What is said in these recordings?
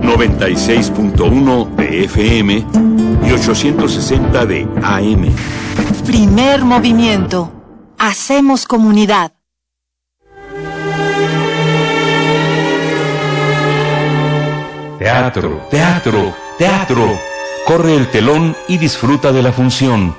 96.1 de FM y 860 de AM. Primer movimiento. Hacemos comunidad. Teatro, teatro, teatro. Corre el telón y disfruta de la función.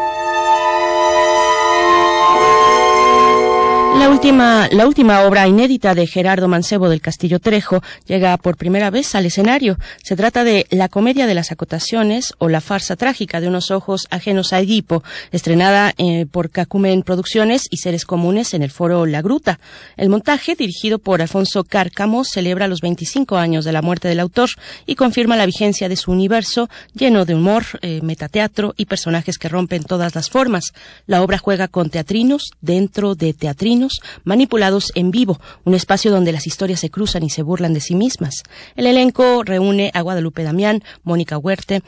La última obra inédita de Gerardo Mancebo del Castillo Trejo llega por primera vez al escenario. Se trata de La comedia de las acotaciones o La farsa trágica de unos ojos ajenos a Edipo, estrenada por Cacumen Producciones y Seres Comunes en el Foro La Gruta. El montaje, dirigido por Alfonso Cárcamo, celebra los 25 años de la muerte del autor y confirma la vigencia de su universo lleno de humor, metateatro y personajes que rompen todas las formas. La obra juega con teatrinos dentro de teatrinos, manipulados en vivo, un espacio donde las historias se cruzan y se burlan de sí mismas. El elenco reúne a Guadalupe Damián, Mónica Huerte,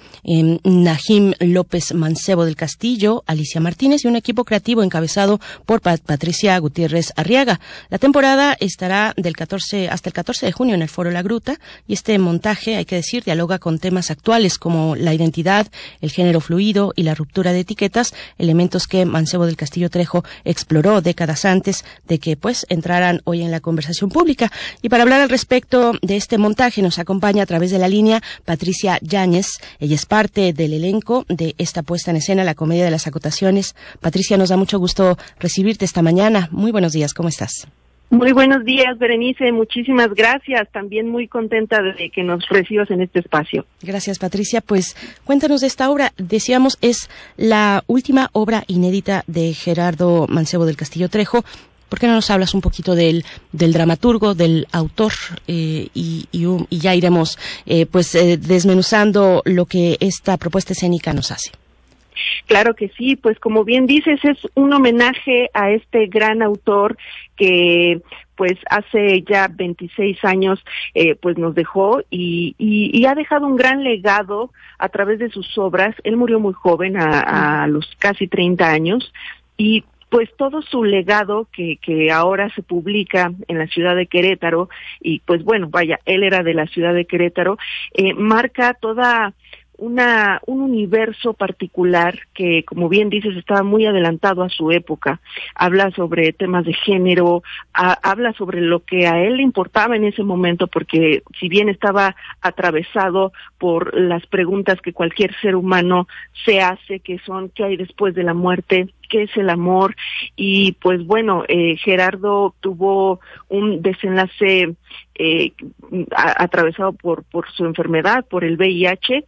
Najim López Mancebo del Castillo, Alicia Martínez y un equipo creativo encabezado por Patricia Gutiérrez Arriaga. La temporada estará del 14 hasta el 14 de junio en el Foro La Gruta y este montaje, hay que decir, dialoga con temas actuales como la identidad, el género fluido y la ruptura de etiquetas, elementos que Mancebo del Castillo Trejo exploró décadas antes de que entraran hoy en la conversación pública. Y para hablar al respecto de este montaje nos acompaña a través de la línea Patricia Yáñez. Ella es parte del elenco de esta puesta en escena, La comedia de las acotaciones. Patricia, nos da mucho gusto recibirte esta mañana. Muy buenos días, ¿cómo estás? Muy buenos días, Berenice, muchísimas gracias. También muy contenta de que nos recibas en este espacio. Gracias, Patricia. Pues cuéntanos de esta obra. Decíamos, es la última obra inédita de Gerardo Mancebo del Castillo Trejo. ¿Por qué no nos hablas un poquito del dramaturgo, del autor, y ya iremos desmenuzando lo que esta propuesta escénica nos hace? Claro que sí, pues como bien dices, es un homenaje a este gran autor que pues hace ya 26 años pues nos dejó y ha dejado un gran legado a través de sus obras. Él murió muy joven, a los casi 30 años, y pues todo su legado que ahora se publica en la ciudad de Querétaro, y pues bueno, vaya, él era de la ciudad de Querétaro, marca toda un universo particular que, como bien dices, estaba muy adelantado a su época. Habla sobre temas de género, habla sobre lo que a él le importaba en ese momento, porque si bien estaba atravesado por las preguntas que cualquier ser humano se hace, que son ¿qué hay después de la muerte?, ¿qué es el amor? Y pues bueno, Gerardo tuvo un desenlace atravesado por su enfermedad, por el VIH,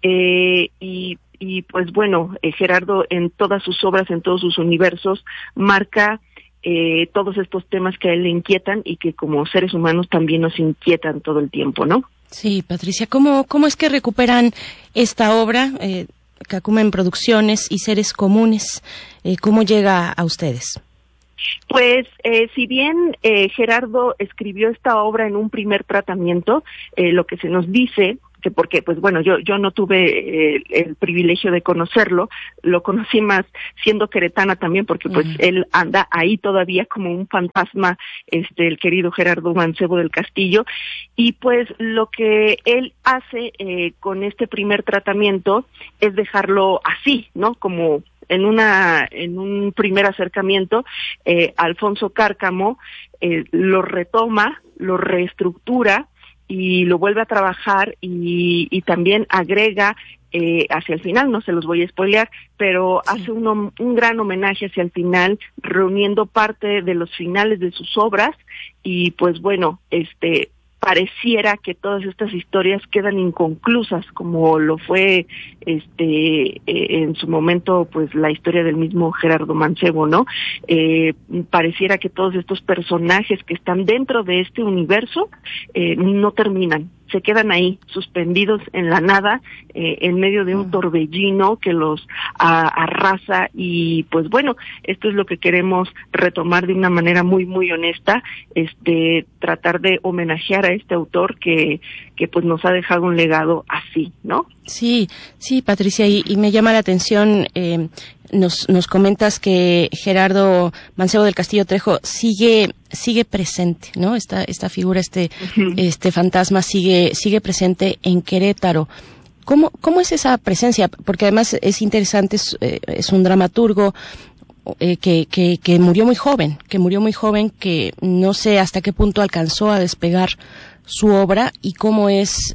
y pues bueno, Gerardo en todas sus obras, en todos sus universos, marca todos estos temas que a él le inquietan y que como seres humanos también nos inquietan todo el tiempo, ¿no? Sí, Patricia, ¿cómo es que recuperan esta obra? Cacumen Producciones y Seres Comunes, ¿cómo llega a ustedes? Pues si bien Gerardo escribió esta obra en un primer tratamiento, lo que se nos dice, que porque pues bueno, yo no tuve el privilegio de conocerlo, lo conocí más siendo queretana también, porque pues él anda ahí todavía como un fantasma, el querido Gerardo Mancebo del Castillo, y pues lo que él hace con este primer tratamiento es dejarlo así, ¿no? Como en un primer acercamiento, Alfonso Cárcamo lo retoma, lo reestructura y lo vuelve a trabajar y también agrega hacia el final, no se los voy a spoilear, pero sí, hace un gran homenaje hacia el final, reuniendo parte de los finales de sus obras, y pues bueno, pareciera que todas estas historias quedan inconclusas, como lo fue en su momento pues la historia del mismo Gerardo Mancebo, ¿no? Pareciera que todos estos personajes que están dentro de este universo no terminan, se quedan ahí, suspendidos en la nada, en medio de un torbellino que los arrasa, y pues bueno, esto es lo que queremos retomar de una manera muy, muy honesta, tratar de homenajear a este autor que pues nos ha dejado un legado así, ¿no? Sí, Patricia, y me llama la atención, nos comentas que Gerardo Mancebo del Castillo Trejo sigue presente, ¿no? Esta figura, este fantasma sigue presente en Querétaro. ¿Cómo es esa presencia? Porque además es interesante, es un dramaturgo que murió muy joven, que no sé hasta qué punto alcanzó a despegar su obra y cómo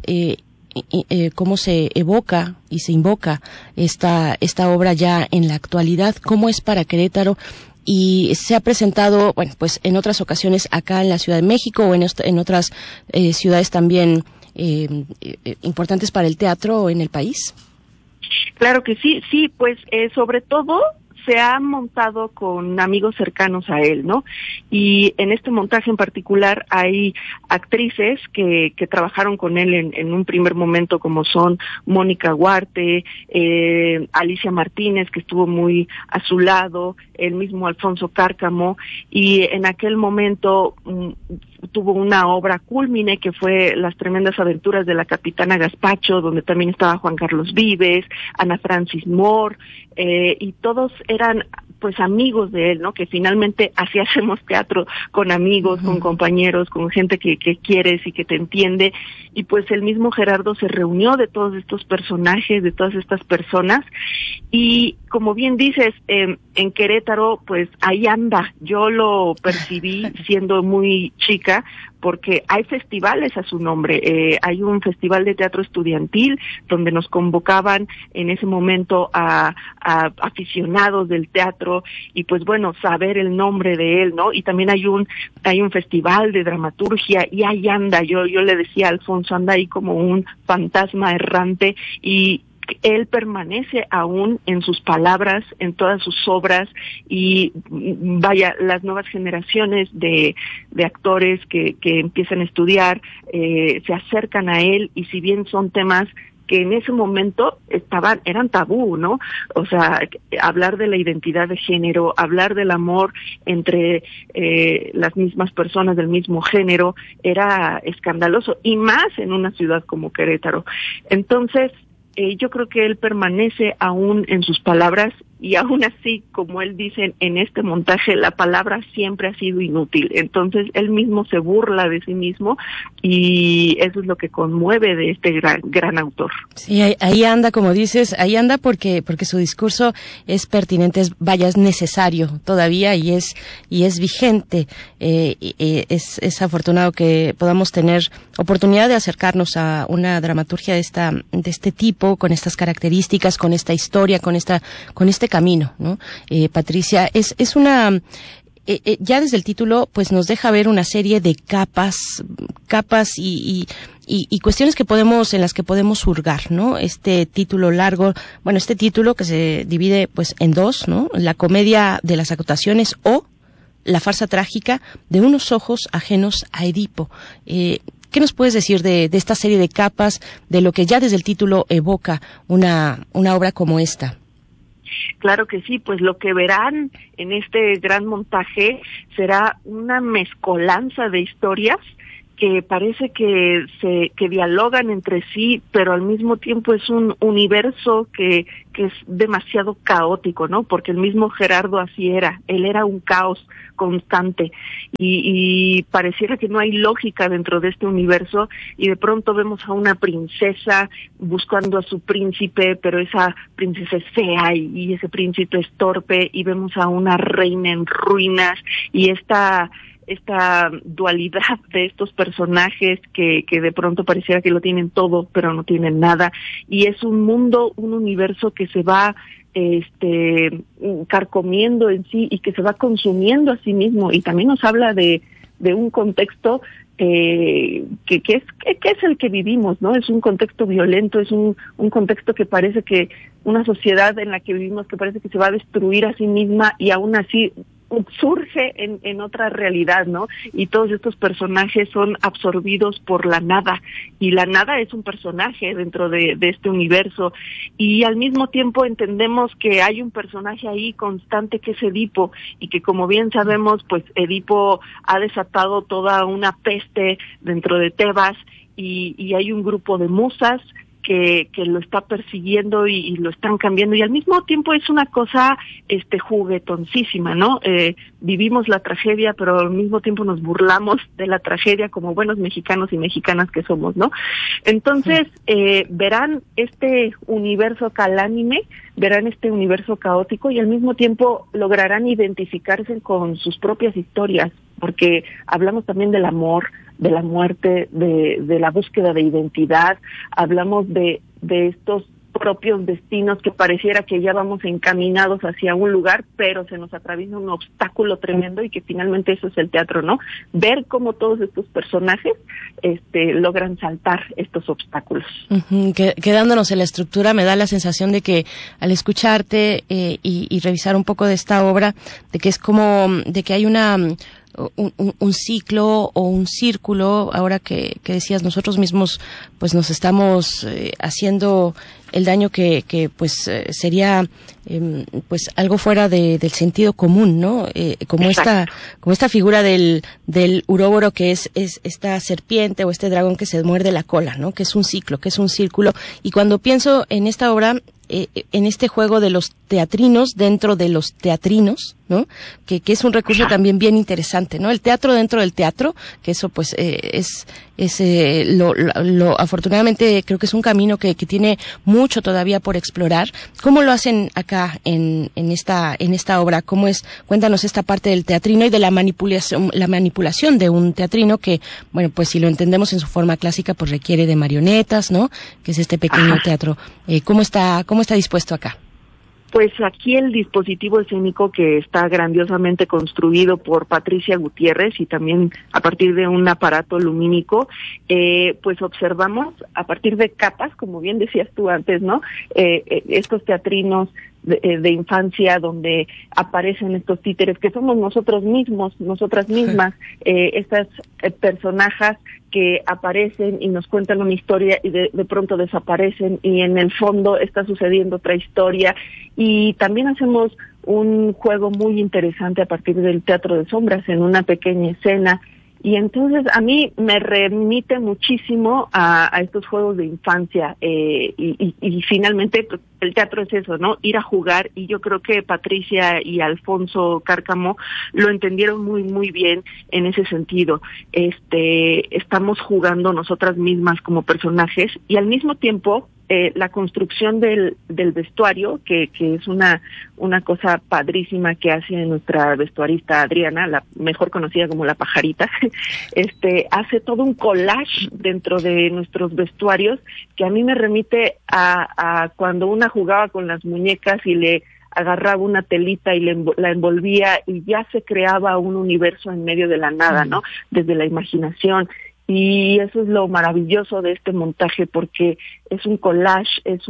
se evoca y se invoca esta obra ya en la actualidad, cómo es para Querétaro. Y se ha presentado, bueno, pues en otras ocasiones acá en la Ciudad de México o en otras ciudades también importantes para el teatro en el país. Claro que sí, pues sobre todo se ha montado con amigos cercanos a él, ¿no? Y en este montaje en particular hay actrices que trabajaron con él en un primer momento, como son Mónica Huarte, Alicia Martínez, que estuvo muy a su lado, el mismo Alfonso Cárcamo, y en aquel momento tuvo una obra cúlmine que fue Las tremendas aventuras de la capitana Gaspacho, donde también estaba Juan Carlos Vives, Ana Francis Moore, y todos eran pues amigos de él, ¿no? Que finalmente así hacemos teatro, con amigos, con compañeros, con gente que quieres y que te entiende. Y pues el mismo Gerardo se reunió de todos estos personajes, de todas estas personas. Y como bien dices, en Querétaro, pues ahí anda. Yo lo percibí siendo muy chica, porque hay festivales a su nombre. Hay un festival de teatro estudiantil donde nos convocaban en ese momento a aficionados del teatro y pues bueno, saber el nombre de él, ¿no? Y también hay un festival de dramaturgia y ahí anda. Yo le decía a Alfonso, anda ahí como un fantasma errante y él permanece aún en sus palabras, en todas sus obras y vaya, las nuevas generaciones de actores que empiezan a estudiar se acercan a él y si bien son temas que en ese momento eran tabú, ¿no? O sea, hablar de la identidad de género, hablar del amor entre las mismas personas del mismo género era escandaloso y más en una ciudad como Querétaro. Entonces, yo creo que él permanece aún en sus palabras y aún así, como él dice en este montaje, la palabra siempre ha sido inútil. Entonces, él mismo se burla de sí mismo y eso es lo que conmueve de este gran autor. Sí, ahí anda, como dices, ahí anda porque su discurso es pertinente, es necesario todavía y es vigente. Es afortunado que podamos tener oportunidad de acercarnos a una dramaturgia de este tipo, con estas características, con esta historia, con este camino, ¿no? Patricia, es una ya desde el título pues nos deja ver una serie de capas y cuestiones en las que podemos hurgar, ¿no? Este título largo, este título que se divide pues en dos, ¿no? La comedia de las acotaciones o la farsa trágica de unos ojos ajenos a Edipo. ¿Qué nos puedes decir de esta serie de capas, de lo que ya desde el título evoca una obra como esta? Claro que sí, pues lo que verán en este gran montaje será una mezcolanza de historias que parece que dialogan entre sí, pero al mismo tiempo es un universo que es demasiado caótico, ¿no? Porque el mismo Gerardo así era, él era un caos constante y pareciera que no hay lógica dentro de este universo y de pronto vemos a una princesa buscando a su príncipe, pero esa princesa es fea y ese príncipe es torpe y vemos a una reina en ruinas y esta dualidad de estos personajes que de pronto pareciera que lo tienen todo pero no tienen nada y es un universo que se va carcomiendo en sí y que se va consumiendo a sí mismo y también nos habla de un contexto que es el que vivimos, ¿no? Es un contexto violento, es un contexto que parece que una sociedad en la que vivimos que parece que se va a destruir a sí misma y aún así surge en otra realidad, ¿no? Y todos estos personajes son absorbidos por la nada, y la nada es un personaje dentro de este universo, y al mismo tiempo entendemos que hay un personaje ahí constante que es Edipo, y que como bien sabemos, pues Edipo ha desatado toda una peste dentro de Tebas, y hay un grupo de musas que lo está persiguiendo y lo están cambiando, y al mismo tiempo es una cosa juguetoncísima, ¿no? Vivimos la tragedia, pero al mismo tiempo nos burlamos de la tragedia como buenos mexicanos y mexicanas que somos, ¿no? Entonces, verán este universo calánime, verán este universo caótico, y al mismo tiempo lograrán identificarse con sus propias historias, porque hablamos también del amor, de la muerte, de la búsqueda de identidad, hablamos de estos propios destinos que pareciera que ya vamos encaminados hacia un lugar, pero se nos atraviesa un obstáculo tremendo, y que finalmente eso es el teatro, ¿no? Ver cómo todos estos personajes logran saltar estos obstáculos. Quedándonos en la estructura, me da la sensación de que al escucharte y revisar un poco de esta obra, de que es como de que hay un ciclo o un círculo. Ahora que decías, nosotros mismos pues nos estamos haciendo el daño que pues sería pues algo fuera del sentido común, ¿no? Como esta figura del uróboro, que es esta serpiente o este dragón que se muerde la cola, ¿no? Que es un ciclo, que es un círculo. Y cuando pienso en esta obra, en este juego de los teatrinos dentro de los teatrinos, ¿no? Que es un recurso también bien interesante, ¿no? El teatro dentro del teatro, que eso pues lo afortunadamente creo que es un camino que tiene mucho todavía por explorar. ¿Cómo lo hacen acá en esta obra? ¿Cómo es? Cuéntanos esta parte del teatrino y de la manipulación de un teatrino que, bueno, pues si lo entendemos en su forma clásica, pues requiere de marionetas, ¿no? Que es este pequeño teatro. ¿Cómo está dispuesto acá? Pues aquí el dispositivo escénico, que está grandiosamente construido por Patricia Gutiérrez y también a partir de un aparato lumínico, pues observamos a partir de capas, como bien decías tú antes, ¿no? Estos teatrinos de infancia donde aparecen estos títeres que somos nosotras mismas, estas personajes que aparecen y nos cuentan una historia y de pronto desaparecen, y en el fondo está sucediendo otra historia. Y también hacemos un juego muy interesante a partir del teatro de sombras en una pequeña escena. Y entonces a mí me remite muchísimo a estos juegos de infancia, y finalmente pues, el teatro es eso, ¿no? Ir a jugar, y yo creo que Patricia y Alfonso Cárcamo lo entendieron muy, muy bien en ese sentido. Estamos jugando nosotras mismas como personajes, y al mismo tiempo la construcción del vestuario, que es una cosa padrísima que hace nuestra vestuarista Adriana, la mejor conocida como la pajarita, hace todo un collage dentro de nuestros vestuarios que a mí me remite a cuando una jugaba con las muñecas y le agarraba una telita y la envolvía, y ya se creaba un universo en medio de la nada, ¿no? Desde la imaginación. Y eso es lo maravilloso de este montaje, porque es un collage, es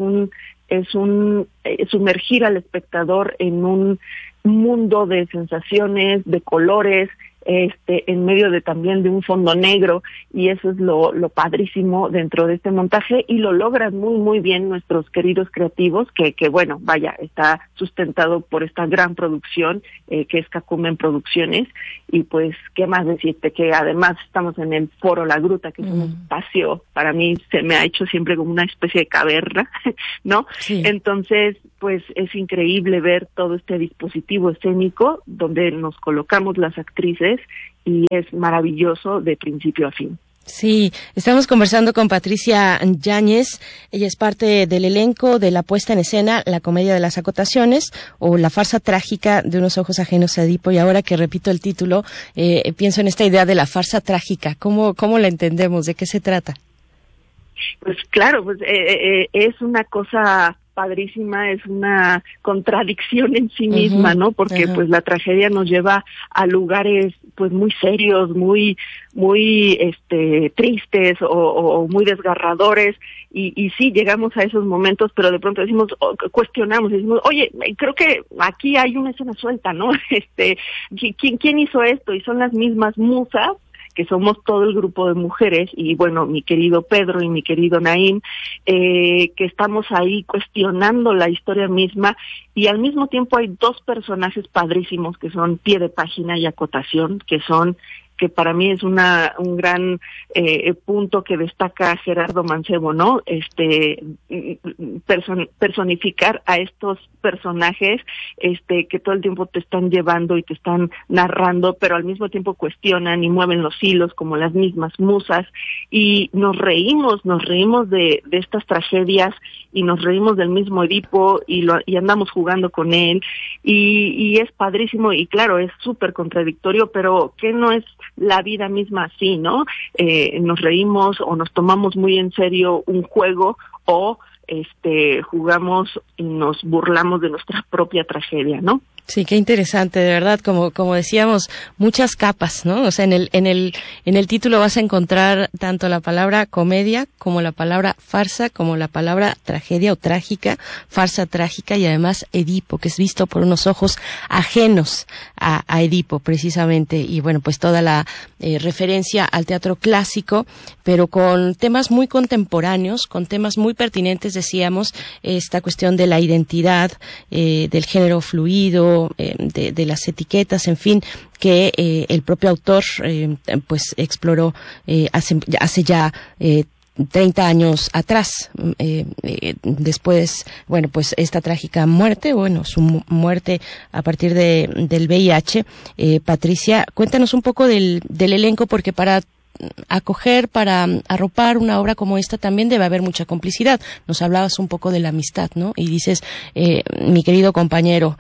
sumergir al espectador en un mundo de sensaciones, de colores, en medio también de un fondo negro, y eso es lo padrísimo dentro de este montaje, y lo logran muy muy bien nuestros queridos creativos, que bueno, vaya, está sustentado por esta gran producción que es Cacumen Producciones. Y pues qué más decirte, que además estamos en el Foro La Gruta, que es un espacio, para mí se me ha hecho siempre como una especie de caverna, ¿no? Sí. Entonces pues es increíble ver todo este dispositivo escénico donde nos colocamos las actrices, y es maravilloso de principio a fin. Sí, estamos conversando con Patricia Yáñez. Ella es parte del elenco de la puesta en escena La Comedia de las Acotaciones, o La Farsa Trágica de unos ojos ajenos a Edipo. Y ahora que repito el título, pienso en esta idea de la farsa trágica. ¿Cómo la entendemos? ¿De qué se trata? Pues claro, pues es una cosa padrísima, es una contradicción en sí misma, ¿no? Porque pues la tragedia nos lleva a lugares pues muy serios, muy tristes o muy desgarradores, y sí llegamos a esos momentos, pero de pronto cuestionamos, decimos, oye, creo que aquí hay una escena suelta, ¿no? ¿Quién hizo esto? Y son las mismas musas, que somos todo el grupo de mujeres, y bueno, mi querido Pedro y mi querido Naim, que estamos ahí cuestionando la historia misma, y al mismo tiempo hay dos personajes padrísimos que son Pie de Página y Acotación, que son que para mí es un gran punto que destaca Gerardo Mancebo, ¿no? Personificar a estos personajes que todo el tiempo te están llevando y te están narrando, pero al mismo tiempo cuestionan y mueven los hilos como las mismas musas, y nos reímos de estas tragedias, y nos reímos del mismo Edipo, y andamos jugando con él, y es padrísimo, y claro, es súper contradictorio, pero ¿qué no es la vida misma así, no? Nos reímos o nos tomamos muy en serio un juego, o jugamos y nos burlamos de nuestra propia tragedia, ¿no? Sí, qué interesante, de verdad, como decíamos, muchas capas, ¿no? O sea, en el título vas a encontrar tanto la palabra comedia como la palabra farsa, como la palabra tragedia o trágica, farsa trágica, y además Edipo, que es visto por unos ojos ajenos a Edipo, precisamente, y bueno, pues toda la referencia al teatro clásico, pero con temas muy contemporáneos, con temas muy pertinentes, decíamos, esta cuestión de la identidad, del género fluido, de las etiquetas, en fin, que el propio autor pues exploró hace ya 30 años atrás, después, bueno, pues esta trágica muerte, su muerte a partir del VIH. Patricia, cuéntanos un poco del elenco, porque para arropar una obra como esta también debe haber mucha complicidad. Nos hablabas un poco de la amistad, ¿no? Y dices, mi querido compañero,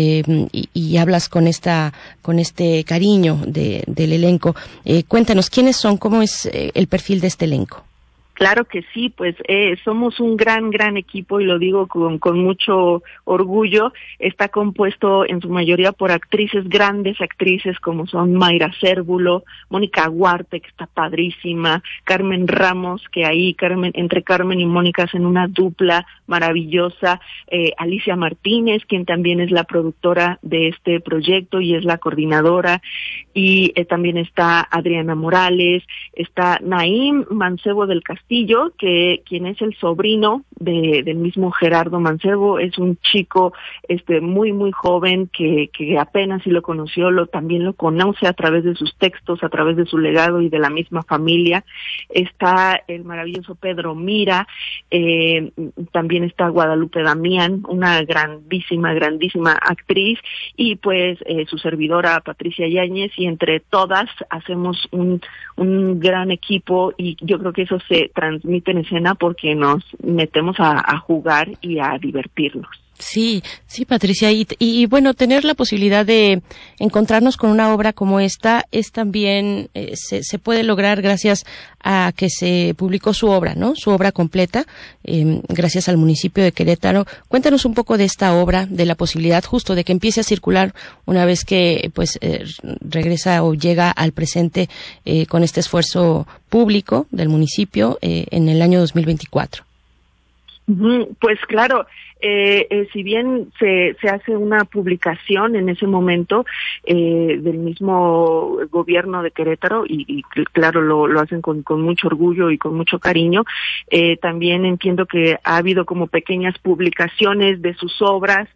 y hablas con este cariño del elenco. Cuéntanos, ¿quiénes son? ¿Cómo es el perfil de este elenco? Claro que sí, pues somos un gran equipo, y lo digo con mucho orgullo. Está compuesto en su mayoría por grandes actrices como son Mayra Cérvulo, Mónica Huarte, que está padrísima, Carmen Ramos, que ahí entre Carmen y Mónica hacen una dupla maravillosa, Alicia Martínez, quien también es la productora de este proyecto y es la coordinadora, y también está Adriana Morales, está Naim Mancebo del Castillo, quien es el sobrino del mismo Gerardo Mancebo. Es un chico muy joven que apenas si lo conoció, también lo conoce a través de sus textos, a través de su legado y de la misma familia. Está el maravilloso Pedro Mira, también está Guadalupe Damián, una grandísima actriz, y pues su servidora Patricia Yáñez, y entre todas hacemos un gran equipo, y yo creo que eso se transmite en escena porque nos metemos a jugar y a divertirnos. Sí, Patricia, y bueno, tener la posibilidad de encontrarnos con una obra como esta es también, se puede lograr gracias a que se publicó su obra, ¿no? Su obra completa, gracias al municipio de Querétaro. Cuéntanos un poco de esta obra, de la posibilidad justo de que empiece a circular una vez que pues regresa o llega al presente con este esfuerzo público del municipio en el año 2024. Pues claro, si bien se hace una publicación en ese momento del mismo gobierno de Querétaro, y claro, lo hacen con mucho orgullo y con mucho cariño, también entiendo que ha habido como pequeñas publicaciones de sus obras,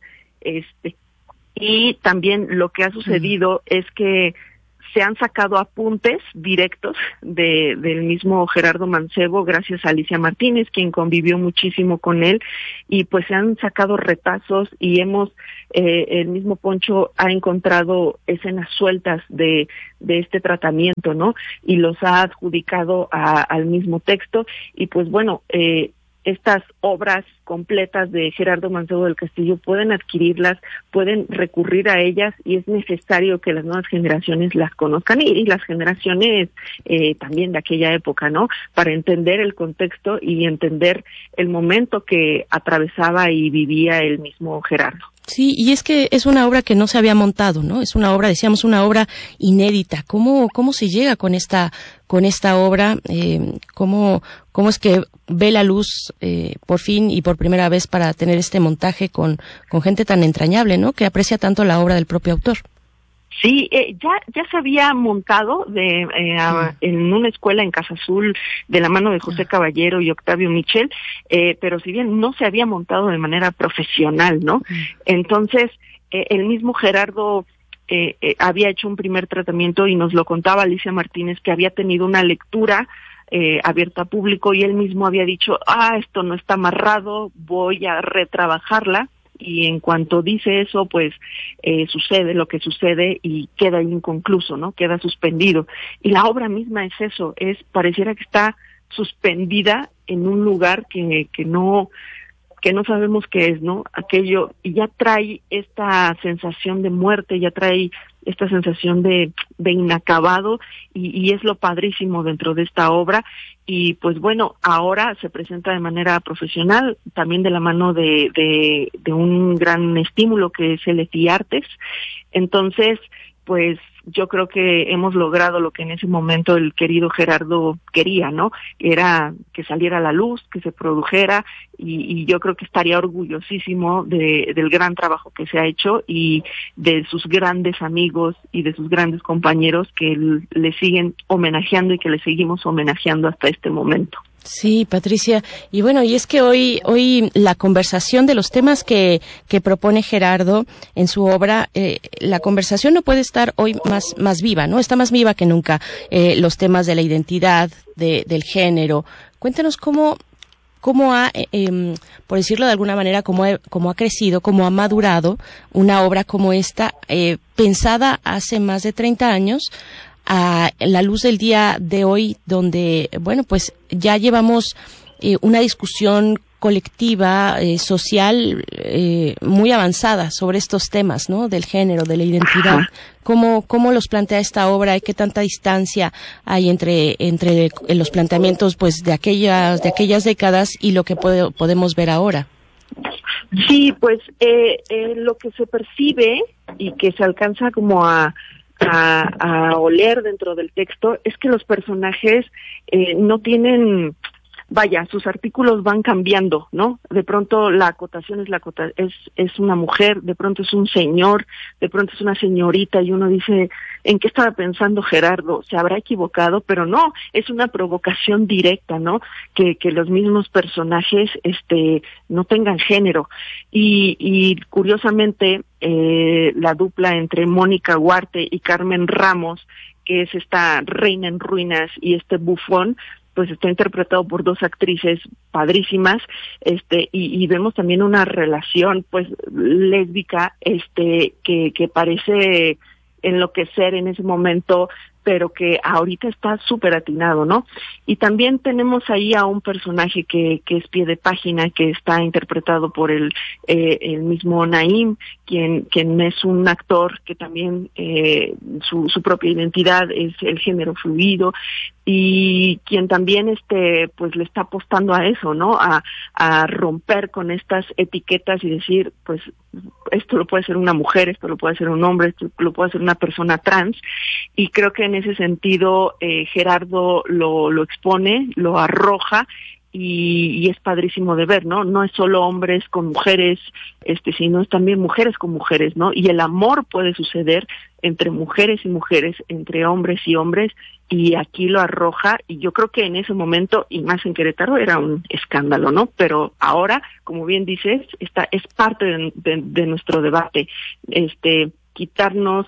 y también lo que ha sucedido es que se han sacado apuntes directos del mismo Gerardo Mancebo, gracias a Alicia Martínez, quien convivió muchísimo con él, y pues se han sacado retazos, y el mismo Poncho ha encontrado escenas sueltas de este tratamiento, ¿no? Y los ha adjudicado al mismo texto, y pues bueno, estas obras completas de Gerardo Mancebo del Castillo pueden adquirirlas, pueden recurrir a ellas, y es necesario que las nuevas generaciones las conozcan, y las generaciones también de aquella época, ¿no? Para entender el contexto y entender el momento que atravesaba y vivía el mismo Gerardo. Sí, y es que es una obra que no se había montado, ¿no? Es una obra, decíamos, una obra inédita. ¿Cómo se llega con esta obra? ¿Cómo es que ve la luz por fin y por primera vez para tener este montaje con gente tan entrañable, ¿no? Que aprecia tanto la obra del propio autor. Sí, ya se había montado en una escuela en Casa Azul de la mano de José Caballero y Octavio Michel, pero si bien no se había montado de manera profesional, ¿no? Entonces, el mismo Gerardo había hecho un primer tratamiento y nos lo contaba Alicia Martínez, que había tenido una lectura abierta a público y él mismo había dicho, esto no está amarrado, voy a retrabajarla. Y en cuanto dice eso, pues sucede lo que sucede y queda inconcluso, ¿no? Queda suspendido. Y la obra misma es eso, pareciera que está suspendida en un lugar que no sabemos qué es, ¿no? Aquello, y ya trae esta sensación de muerte, ya trae esta sensación de inacabado, y es lo padrísimo dentro de esta obra. Y pues bueno, ahora se presenta de manera profesional, también de la mano de un gran estímulo que es el ETIARTES. Entonces, pues yo creo que hemos logrado lo que en ese momento el querido Gerardo quería, ¿no? Era que saliera a la luz, que se produjera, y yo creo que estaría orgullosísimo del gran trabajo que se ha hecho y de sus grandes amigos y de sus grandes compañeros que le siguen homenajeando y que le seguimos homenajeando hasta este momento. Sí, Patricia. Y bueno, y es que hoy la conversación de los temas que propone Gerardo en su obra, la conversación no puede estar hoy más viva, ¿no? Está más viva que nunca. Los temas de la identidad, del género. Cuéntanos cómo ha, por decirlo de alguna manera, cómo ha crecido, cómo ha madurado una obra como esta, pensada hace más de 30 años, a la luz del día de hoy, donde, bueno, pues ya llevamos una discusión colectiva, social, muy avanzada sobre estos temas, ¿no? Del género, de la identidad. ¿Cómo los plantea esta obra y qué tanta distancia hay entre los planteamientos, pues, de aquellas décadas y lo que podemos ver ahora? Sí, pues, lo que se percibe y que se alcanza como a oler dentro del texto es que los personajes no tienen, sus artículos van cambiando, ¿no? De pronto la acotación es una mujer, de pronto es un señor, de pronto es una señorita, y uno dice, ¿en qué estaba pensando Gerardo? ¿Se habrá equivocado? Pero no, es una provocación directa, ¿no? Que los mismos personajes no tengan género. Y curiosamente, la dupla entre Mónica Huarte y Carmen Ramos, que es esta reina en ruinas y este bufón, pues está interpretado por dos actrices padrísimas, y vemos también una relación pues lésbica, que parece enloquecer en ese momento, pero que ahorita está súper atinado, ¿no? Y también tenemos ahí a un personaje que es pie de página, que está interpretado por el mismo Naim, quien es un actor que también su propia identidad es el género fluido, y quien también pues le está apostando a eso, ¿no? A romper con estas etiquetas y decir, pues esto lo puede ser una mujer, esto lo puede ser un hombre, esto lo puede ser una persona trans, y creo que en ese sentido Gerardo lo expone, lo arroja, y es padrísimo de ver, ¿no? No es solo hombres con mujeres, sino es también mujeres con mujeres, ¿no? Y el amor puede suceder entre mujeres y mujeres, entre hombres y hombres, y aquí lo arroja, y yo creo que en ese momento, y más en Querétaro, era un escándalo, ¿no? Pero ahora, como bien dices, es parte de nuestro debate, quitarnos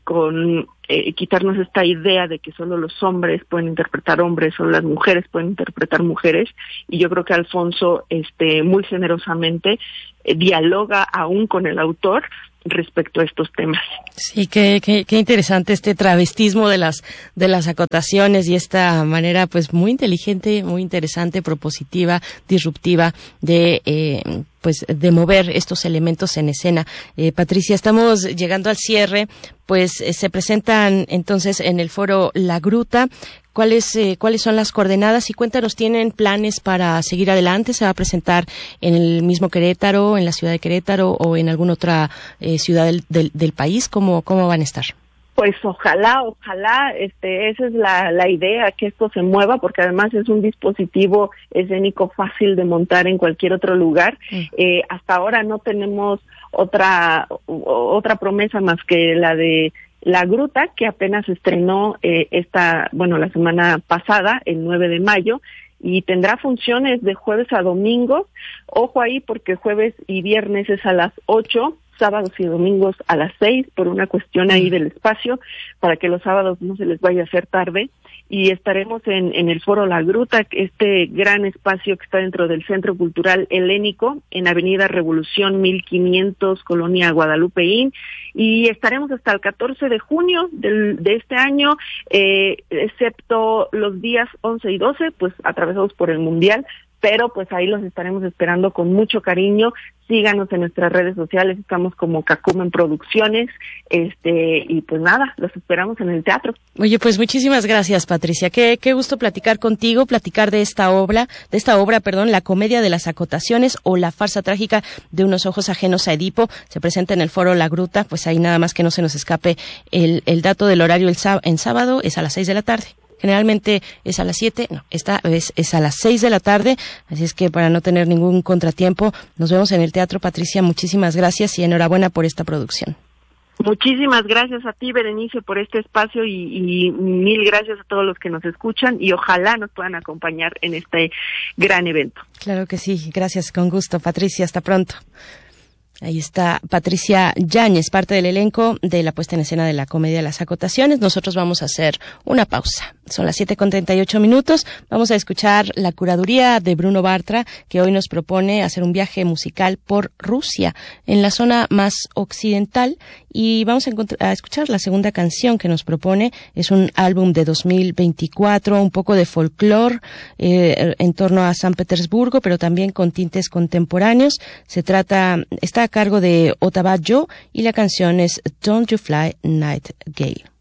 esta idea de que solo los hombres pueden interpretar hombres, solo las mujeres pueden interpretar mujeres, y yo creo que Alfonso muy generosamente dialoga aún con el autor respecto a estos temas. Sí, qué interesante este travestismo de las acotaciones y esta manera pues muy inteligente, muy interesante, propositiva, disruptiva de mover estos elementos en escena. Patricia, estamos llegando al cierre, pues se presentan entonces en el foro La Gruta. ¿Cuáles son las coordenadas? Y cuéntanos, ¿tienen planes para seguir adelante? ¿Se va a presentar en el mismo Querétaro, en la ciudad de Querétaro o en alguna otra ciudad del país? ¿Cómo van a estar? Pues ojalá, esa es la idea, que esto se mueva, porque además es un dispositivo escénico fácil de montar en cualquier otro lugar. Hasta ahora no tenemos otra promesa más que la de La Gruta, que apenas estrenó la semana pasada, el 9 de mayo, y tendrá funciones de jueves a domingo. Ojo ahí, porque jueves y viernes es a las 8, sábados y domingos a las 6 por una cuestión ahí del espacio, para que los sábados no se les vaya a hacer tarde. Y estaremos en el Foro La Gruta, este gran espacio que está dentro del Centro Cultural Helénico, en Avenida Revolución 1500, Colonia Guadalupeín, y estaremos hasta el 14 de junio de este año, excepto los días 11 y 12, pues atravesados por el Mundial, pero pues ahí los estaremos esperando con mucho cariño. Síganos en nuestras redes sociales, estamos como Cacumen Producciones, y pues nada, los esperamos en el teatro. Oye, pues muchísimas gracias, Patricia. Qué gusto platicar contigo, platicar de esta obra, La comedia de las acotaciones o la farsa trágica de unos ojos ajenos a Edipo. Se presenta en el Foro La Gruta, pues ahí nada más que no se nos escape el dato del horario en sábado, es a las 6 de la tarde. Generalmente es a las 7, no, esta vez es a las 6 de la tarde, así es que para no tener ningún contratiempo, nos vemos en el teatro. Patricia, muchísimas gracias y enhorabuena por esta producción. Muchísimas gracias a ti, Berenice, por este espacio y mil gracias a todos los que nos escuchan y ojalá nos puedan acompañar en este gran evento. Claro que sí, gracias, con gusto, Patricia, hasta pronto. Ahí está Patricia Yáñez, parte del elenco de la puesta en escena de la comedia de las acotaciones. Nosotros vamos a hacer una pausa. Son las 7:38. Vamos a escuchar la curaduría de Bruno Bartra, que hoy nos propone hacer un viaje musical por Rusia, en la zona más occidental. Y vamos a escuchar la segunda canción que nos propone. Es un álbum de 2024, un poco de folclore en torno a San Petersburgo, pero también con tintes contemporáneos. Está a cargo de Otava Yo y la canción es Don't You Fly Nightingale.